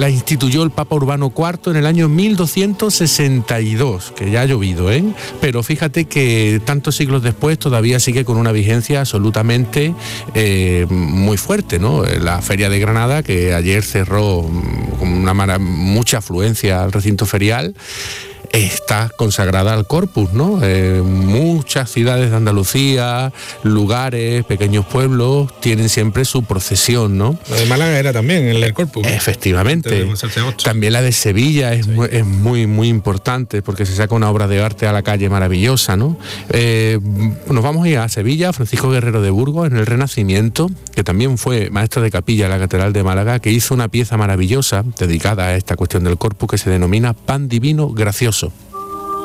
la instituyó el Papa Urbano IV en el año 1262, que ya ha llovido, pero fíjate que tantos siglos después todavía sigue con una vigencia absolutamente muy fuerte, ¿no? La Feria de Granada, que ayer cerró con mucha afluencia al recinto ferial, está consagrada al Corpus, ¿no? Muchas ciudades de Andalucía, lugares, pequeños pueblos, tienen siempre su procesión, ¿no? La de Málaga era también el Corpus. Efectivamente. También la de Sevilla es muy, muy importante, porque se saca una obra de arte a la calle maravillosa, ¿no? Nos vamos a ir a Sevilla. Francisco Guerrero de Burgos, en el Renacimiento, que también fue maestro de capilla en la Catedral de Málaga, que hizo una pieza maravillosa dedicada a esta cuestión del Corpus, que se denomina Pan Divino Gracioso.